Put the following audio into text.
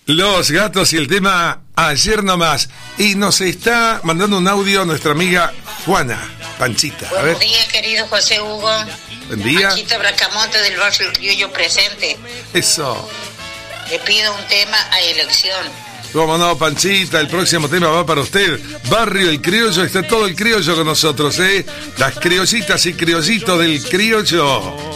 Los Gatos y el tema Ayer Nomás. Y nos está mandando un audio nuestra amiga Juana Panchita. A ver. Buenos días, querido José Hugo. Buen día. Panchita Bracamonte del barrio El Criollo presente. Eso. Le pido un tema a elección. Cómo no, Panchita, el próximo tema va para usted. Barrio El Criollo, está todo el criollo con nosotros, ¿eh? Las criollitas y criollitos del criollo.